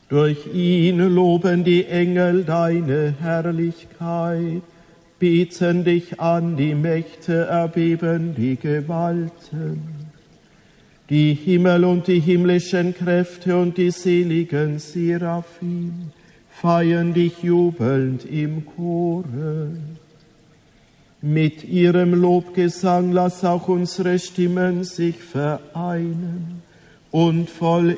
Durch ihn loben die Engel deine Herrlichkeit, beten dich an, die Mächte erbeben die Gewalten. Die Himmel und die himmlischen Kräfte und die seligen Seraphim feiern dich jubelnd im Chore. Mit ihrem Lobgesang lass auch unsere Stimmen sich vereinen und voll